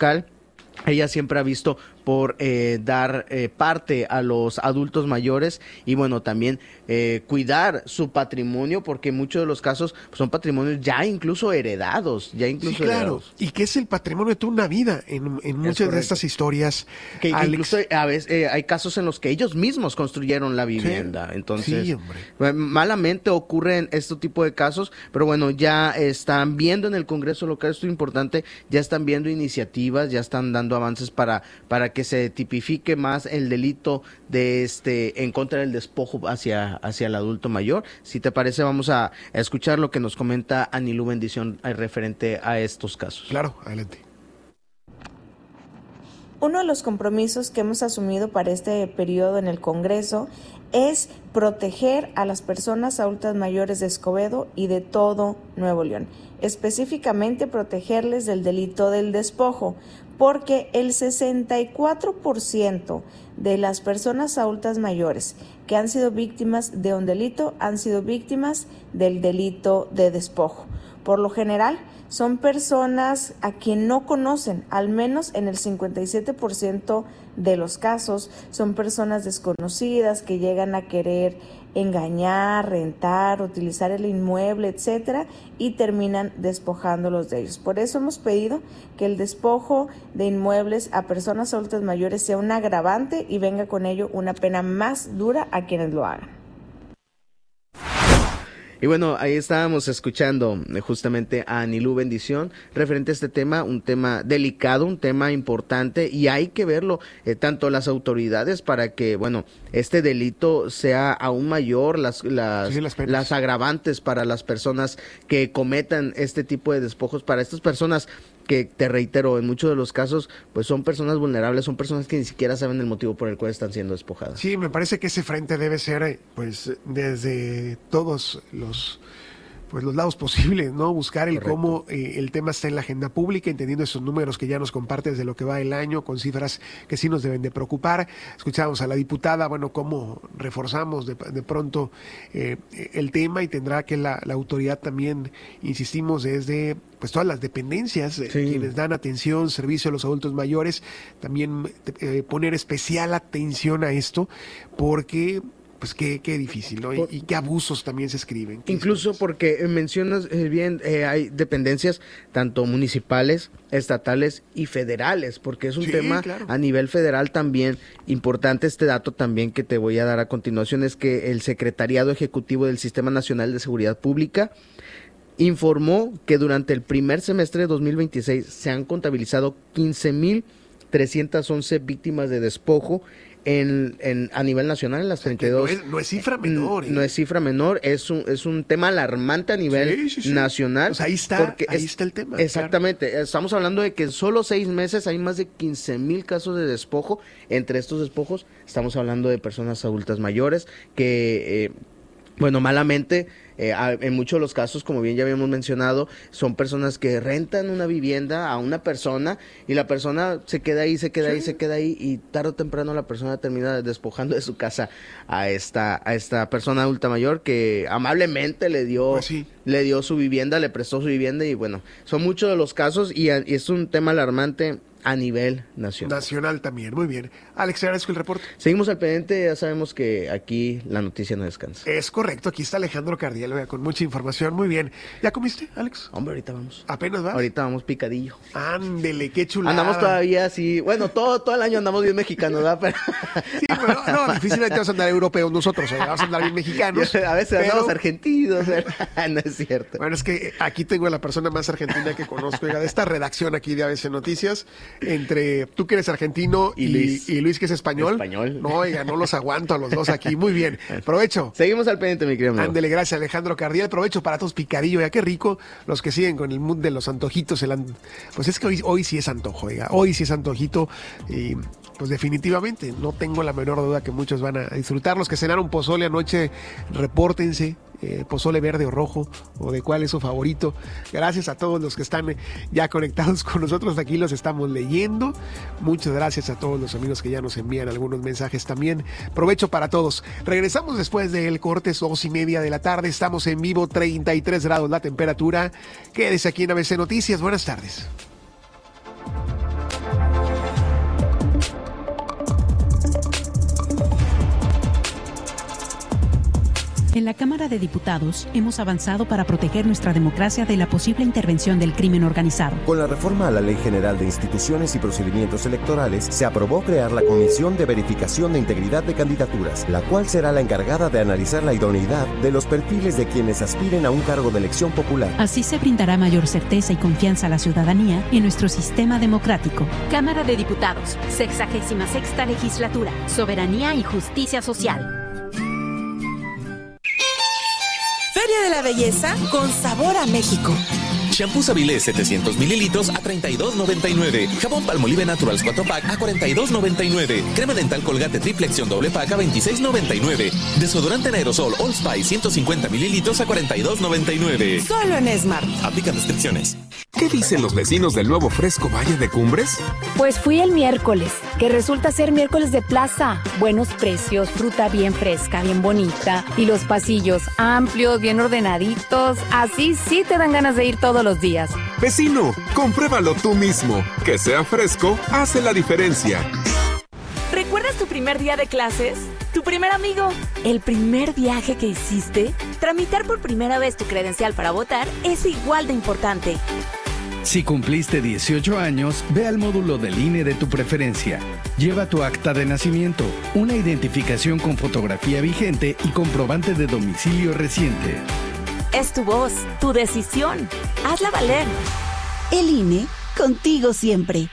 local, ella siempre ha visto por dar parte a los adultos mayores y bueno, también cuidar su patrimonio, porque en muchos de los casos pues, son patrimonios ya incluso heredados, Sí, claro, heredados. y que es el patrimonio de toda una vida en muchas de estas historias. Que Alex. incluso a veces hay casos en los que ellos mismos construyeron la vivienda, Sí, entonces sí, hombre. malamente ocurren este tipo de casos, pero bueno, ya están viendo en el Congreso local, esto es importante, ya están viendo iniciativas, ya están dando avances para que se tipifique más el delito de en contra del despojo hacia el adulto mayor. Si te parece, vamos a escuchar lo que nos comenta Anilú Bendición referente a estos casos. Claro, adelante. Uno de los compromisos que hemos asumido para este periodo en el Congreso es proteger a las personas adultas mayores de Escobedo y de todo Nuevo León, específicamente protegerles del delito del despojo, porque el 64% de las personas adultas mayores que han sido víctimas de un delito han sido víctimas del delito de despojo. Por lo general, son personas a quien no conocen, al menos en el 57% de los casos, son personas desconocidas que llegan a querer engañar, rentar, utilizar el inmueble, etcétera, y terminan despojándolos de ellos. Por eso hemos pedido que el despojo de inmuebles a personas adultas mayores sea un agravante y venga con ello una pena más dura a quienes lo hagan. Y bueno, ahí estábamos escuchando justamente a Anilú Bendición referente a este tema, un tema delicado, un tema importante y hay que verlo tanto las autoridades para que, bueno, este delito sea aún mayor, las agravantes para las personas que cometan este tipo de despojos, para estas personas que, te reitero, en muchos de los casos, pues son personas vulnerables, son personas que ni siquiera saben el motivo por el cual están siendo despojadas. Sí, me parece que ese frente debe ser, pues, desde todos los lados posibles, ¿no? Buscar el Correcto. cómo el tema está en la agenda pública, entendiendo esos números que ya nos compartes de lo que va el año, con cifras que sí nos deben de preocupar. Escuchamos a la diputada, bueno, cómo reforzamos de pronto el tema y tendrá que la autoridad también, insistimos, desde pues todas las dependencias, Sí. quienes dan atención, servicio a los adultos mayores, también poner especial atención a esto, porque pues qué difícil, ¿no? Y qué abusos también se escriben. Incluso porque mencionas bien, hay dependencias tanto municipales, estatales y federales, porque es un tema claro. a nivel federal también importante. Este dato también que te voy a dar a continuación es que el Secretariado Ejecutivo del Sistema Nacional de Seguridad Pública informó que durante el primer semestre de 2026 se han contabilizado 15,311 víctimas de despojo a nivel nacional en las 32. No es cifra menor. No es cifra menor, es un tema alarmante a nivel nacional. Pues ahí está el tema. Exactamente, claro. Estamos hablando de que en solo 6 meses hay más de 15,000 casos de despojo. Entre estos despojos estamos hablando de personas adultas mayores que, bueno, malamente, en muchos de los casos, como bien ya habíamos mencionado, son personas que rentan una vivienda a una persona y la persona se queda ahí y tarde o temprano la persona termina despojando de su casa a esta persona adulta mayor que amablemente le dio su vivienda, le prestó su vivienda y bueno, son muchos de los casos y es un tema alarmante a nivel nacional. Nacional también, muy bien. Alex, te agradezco el reporte. Seguimos al pendiente, ya sabemos que aquí la noticia no descansa. Es correcto, aquí está Alejandro Cardiel, vea, con mucha información, muy bien. ¿Ya comiste, Alex? Hombre, ahorita vamos. ¿Apenas vas? Ahorita vamos picadillo. Ándele, qué chulada. Andamos todavía así, bueno, todo el año andamos bien mexicanos, ¿verdad? Pero... Sí, pero no, difícilmente vamos a andar europeos nosotros, vamos a andar bien mexicanos. A veces andamos argentinos, no es cierto. Bueno, es que aquí tengo a la persona más argentina que conozco, de esta redacción aquí de ABC Noticias, entre tú que eres argentino y Luis que es español. No, oiga, no los aguanto a los dos aquí. Muy bien, provecho. Seguimos al pendiente, mi querido amigo. Ándele, gracias Alejandro Cardiel. Provecho para todos picadillo, ya qué rico. Los que siguen con el mood de los antojitos, pues es que hoy sí es antojo, oiga, hoy sí es antojito y pues definitivamente no tengo la menor duda que muchos van a disfrutar. Los que cenaron pozole anoche, repórtense. Pozole verde o rojo, o de cuál es su favorito. Gracias a todos los que están ya conectados con nosotros, aquí los estamos leyendo. Muchas gracias a todos los amigos que ya nos envían algunos mensajes también. Provecho para todos. Regresamos después del corte, 2:30 de la tarde. Estamos en vivo, 33 grados la temperatura. Quédese aquí en ABC Noticias. Buenas tardes. En la Cámara de Diputados hemos avanzado para proteger nuestra democracia de la posible intervención del crimen organizado. Con la reforma a la Ley General de Instituciones y Procedimientos Electorales, se aprobó crear la Comisión de Verificación de Integridad de Candidaturas, la cual será la encargada de analizar la idoneidad de los perfiles de quienes aspiren a un cargo de elección popular. Así se brindará mayor certeza y confianza a la ciudadanía en nuestro sistema democrático. Cámara de Diputados, 66ª Legislatura, Soberanía y Justicia Social. Feria de la Belleza con sabor a México. Shampoo Avilés 700 mililitros a $32.99. Jabón Palmolive Naturals 4 pack a $42.99. Crema dental Colgate Triple Acción doble pack a $26.99. Desodorante en aerosol Old Spice 150 mililitros a $42.99. Solo en Smart. Aplican restricciones. ¿Qué dicen los vecinos del nuevo Fresco Valle de Cumbres? Pues fui el miércoles, que resulta ser miércoles de plaza. Buenos precios, fruta bien fresca, bien bonita. Y los pasillos amplios, bien ordenaditos. Así sí te dan ganas de ir todos los días. Vecino, compruébalo tú mismo. Que sea fresco hace la diferencia. ¿Recuerdas tu primer día de clases? ¿Tu primer amigo? ¿El primer viaje que hiciste? Tramitar por primera vez tu credencial para votar es igual de importante. Si cumpliste 18 años, ve al módulo del INE de tu preferencia. Lleva tu acta de nacimiento, una identificación con fotografía vigente y comprobante de domicilio reciente. Es tu voz, tu decisión. Hazla valer. El INE, contigo siempre.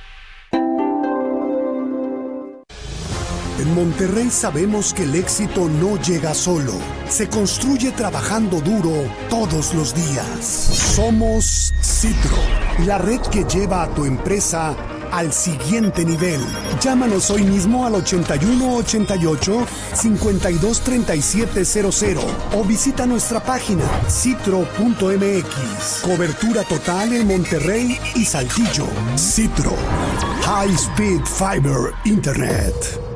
En Monterrey sabemos que el éxito no llega solo, se construye trabajando duro todos los días. Somos Citro, la red que lleva a tu empresa al siguiente nivel. Llámanos hoy mismo al 8188-523700 o visita nuestra página citro.mx. Cobertura total en Monterrey y Saltillo. Citro, High Speed Fiber Internet.